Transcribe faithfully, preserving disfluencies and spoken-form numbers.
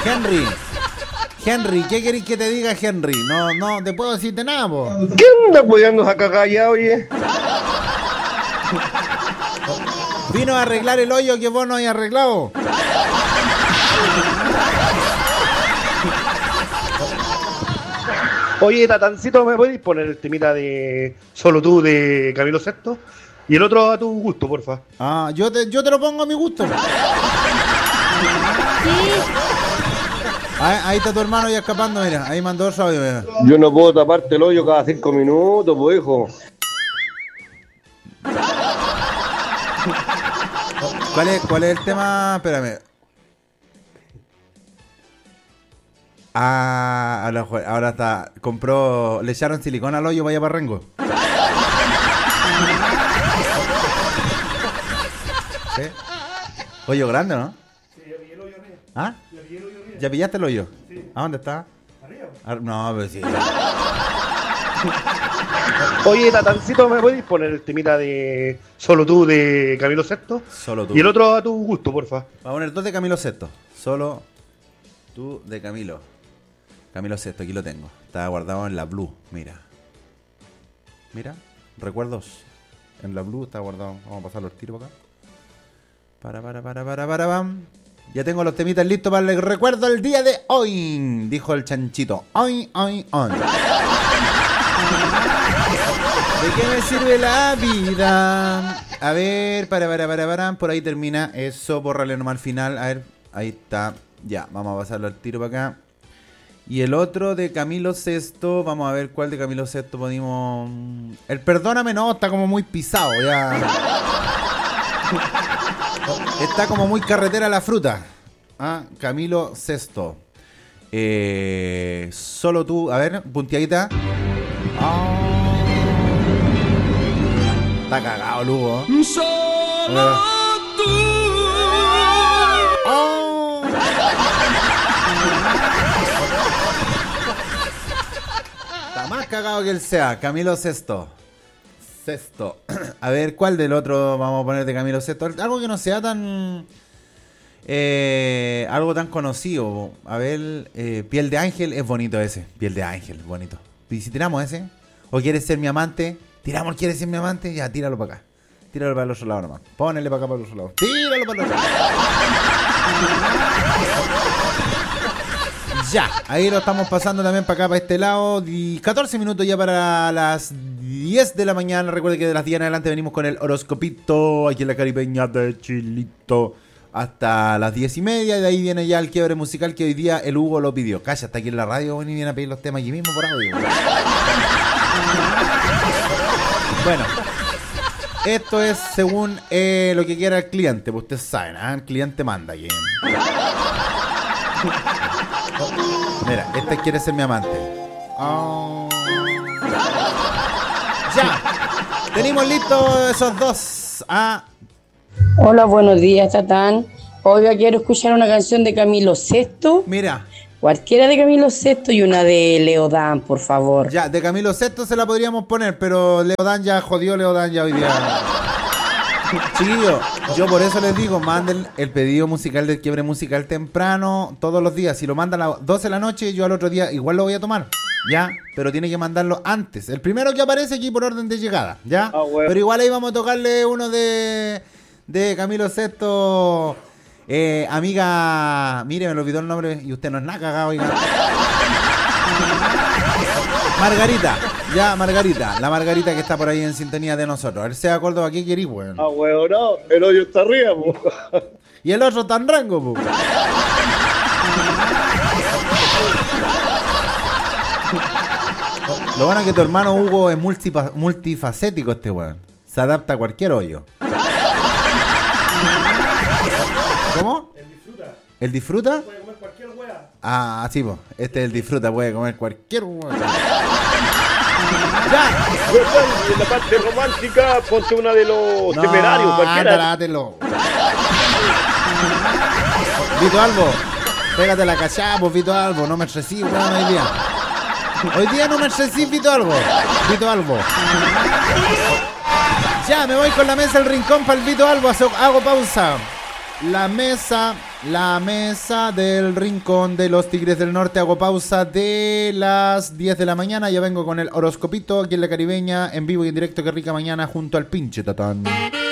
Henry. Henry, ¿qué querés que te diga, Henry? No, no te puedo decirte nada, po. ¿Qué anda apoyando a cagar ya, oye? Vino a arreglar el hoyo que vos no hayas arreglado. Oye, Tatancito, ¿me podéis poner el temita de Solo tú de Camilo Sesto? Y el otro a tu gusto, porfa. Ah, yo te, yo te lo pongo a mi gusto. Ahí, ahí está tu hermano ya escapando, mira. Ahí mandó otro audio, mira. Yo no puedo taparte el hoyo cada cinco minutos, pues, hijo. ¿Cuál es, cuál es el tema? Espérame. Ah, ahora, ahora está. Compró. Le echaron silicona al hoyo, vaya para Rengo. ¿Sí? Hoyo grande, ¿no? Sí, ya pillé el hoyo arriba. ¿Ah? Ya pillé el hoyo arriba. ¿Ya pillaste el hoyo? Sí. ¿A dónde está? ¿Arriba? Ah, no, pero sí. Oye, Tatancito, ¿me podéis poner el temita de Solo tú de Camilo Sesto? Solo tú. Y el otro a tu gusto, porfa. Vamos a poner dos de Camilo Sesto. Solo tú de Camilo. Camilo Sesto, aquí lo tengo. Está guardado en la Blue, mira. Mira, recuerdos. En la Blue está guardado. Vamos a pasar los tiros acá. Para, para, para, para, para, pam. Ya tengo los temitas listos para el recuerdo el día de hoy. Dijo el chanchito. Hoy, hoy, hoy. ¿De qué me sirve la vida? A ver, para, para, para, para. Por ahí termina eso. Bórrale nomás al final. A ver, ahí está. Ya, vamos a pasarlo al tiro para acá. Y el otro de Camilo Sesto. Vamos a ver cuál de Camilo Sesto podemos. El Perdóname no, está como muy pisado. Ya. Está como muy carretera la fruta. Ah, Camilo Sesto. Eh, solo tú. A ver, punteadita. Oh. Está cagado, Lugo. Solo tú. Oh. Está más cagado que él sea. Camilo Sesto. Sesto. A ver, ¿cuál del otro vamos a poner de Camilo Sesto? Algo que no sea tan... Eh, algo tan conocido. A ver, eh, Piel de Ángel es bonito ese. Piel de Ángel, bonito. ¿Y si tiramos ese? ¿O quieres ser mi amante? Tiramos, ¿quieres ser mi amante? Ya, tíralo para acá. Tíralo para el otro lado nomás. Pónele para acá, para el otro lado. Tíralo para el otro lado. Ya, ahí lo estamos pasando también para acá, para este lado. Y catorce minutos ya para las diez de la mañana. Recuerde que de las diez en adelante venimos con el horoscopito aquí en la Caribeña de Chilito. Hasta las diez y media. Y de ahí viene ya el quiebre musical que hoy día el Hugo lo pidió. Calla, está aquí en la radio, bueno, y viene a pedir los temas aquí mismo por audio. Bueno, esto es según eh, lo que quiera el cliente. Pues ustedes saben, ¿eh? El cliente manda aquí. Mira, este quiere ser mi amante. Oh. Ya, tenemos listos esos dos. Ah. Hola, buenos días, Tatán. Oiga, quiero escuchar una canción de Camilo Sesto. Mira. Cualquiera de Camilo Sesto y una de Leodán, por favor. Ya, de Camilo Sesto se la podríamos poner, pero Leodán ya jodió Leodán ya hoy día. Chiquillo, yo por eso les digo, manden el pedido musical del quiebre musical temprano todos los días. Si lo mandan a las doce de la noche, yo al otro día igual lo voy a tomar, ¿ya? Pero tiene que mandarlo antes. El primero que aparece aquí por orden de llegada, ¿ya? Ah, bueno. Pero igual ahí vamos a tocarle uno de, de Camilo Sesto. Eh, amiga, mire, me lo olvidó el nombre y usted no es nada cagado, oiga. Margarita, ya Margarita, la Margarita que está por ahí en sintonía de nosotros. Él sea Córdoba, ¿qué querís, weón? Ah, weón, no, el hoyo está arriba, po. Y el otro está en rango, po. Lo bueno es que tu hermano Hugo es multipa- multifacético este weón. Se adapta a cualquier hoyo. ¿Cómo? El disfruta. ¿El disfruta? Puede comer cualquier wea. Ah, sí, po. Este es el disfruta, puede comer cualquier weón. ¡Ya! En la parte romántica, ponte una de los No, temerarios, cualquiera. ándala, dátelo. Vito Albo, pégate la cachada, pues, Vito Albo. No me estresí, weón, hoy día. Hoy día no me estresí, Vito Albo. Vito Albo. Ya, me voy con la mesa al rincón para el Vito Albo. Hago pausa. La mesa La mesa del rincón de los Tigres del Norte. Hago pausa de las diez de la mañana. Ya vengo con el horoscopito aquí en la Caribeña, en vivo y en directo. Qué rica mañana junto al pinche Tatán.